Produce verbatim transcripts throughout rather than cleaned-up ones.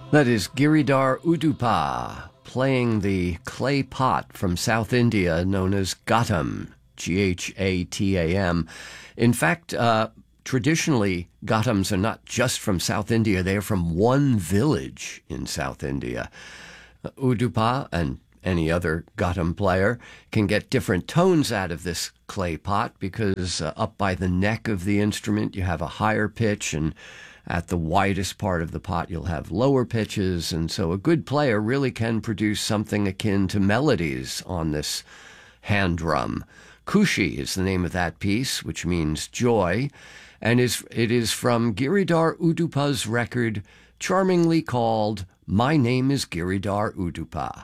That is Giridhar Udupa playing the clay pot from South India known as Ghatam, G H A T A M. In fact, uh, traditionally, Ghatams are not just from South India. They are from one village in South India. Uh, Udupa and any other Ghatam player can get different tones out of this clay pot because uh, up by the neck of the instrument you have a higher pitch, and at the widest part of the pot you'll have lower pitches, and so a good player really can produce something akin to melodies on this hand drum. Kushi is the name of that piece, which means joy, and is it is from Giridhar Udupa's record, charmingly called My Name is Giridhar Udupa.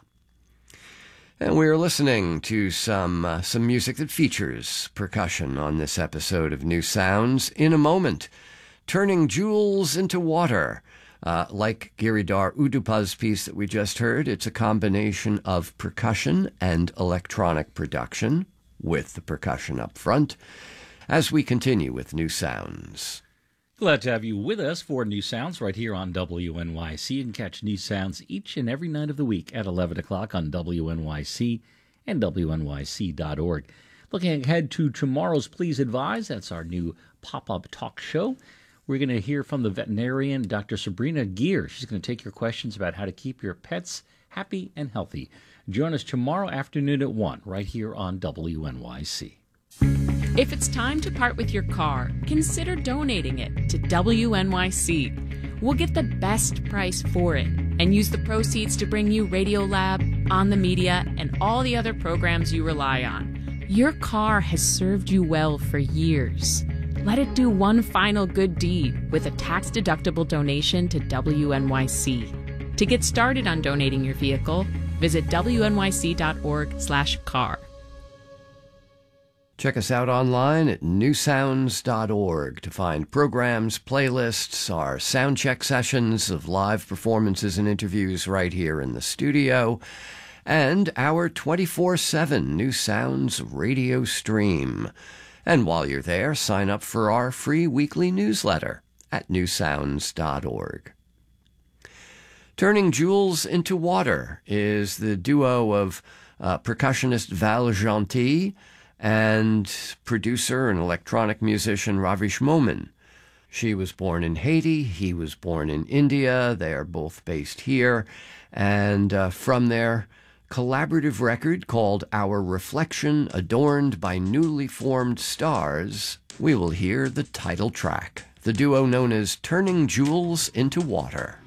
And we're listening to some uh, some music that features percussion on this episode of New Sounds. In a moment, Turning Jewels into Water. Uh, like Giridhar Udupa's piece that we just heard, it's a combination of percussion and electronic production, with the percussion up front, as we continue with New Sounds. Glad to have you with us for New Sounds right here on W N Y C. You can catch New Sounds each and every night of the week at eleven o'clock on W N Y C and W N Y C dot org. Looking ahead to tomorrow's Please Advise, that's our new pop-up talk show. We're going to hear from the veterinarian, Doctor Sabrina Geer. She's going to take your questions about how to keep your pets happy and healthy. Join us tomorrow afternoon at one, right here on W N Y C. If it's time to part with your car, consider donating it to W N Y C. We'll get the best price for it and use the proceeds to bring you Radiolab, On the Media, and all the other programs you rely on. Your car has served you well for years. Let it do one final good deed with a tax-deductible donation to W N Y C. To get started on donating your vehicle, visit W N Y C dot org slash car. Check us out online at New Sounds dot org to find programs, playlists, our sound check sessions of live performances and interviews right here in the studio, and our twenty-four seven New Sounds radio stream. And while you're there, sign up for our free weekly newsletter at New Sounds dot org. Turning Jewels into Water is the duo of uh, percussionist Val Gentil and producer and electronic musician Ravish Momin. She was born in Haiti, he was born in India. They are both based here. And uh, from their collaborative record called Our Reflection Adorned by Newly Formed Stars, we will hear the title track, the duo known as Turning Jewels into Water.